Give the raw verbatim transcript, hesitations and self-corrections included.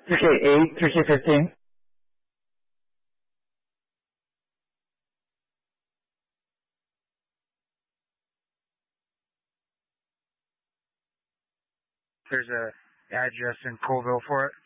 three K eight, three K fifteen. There's a address in Colville for it.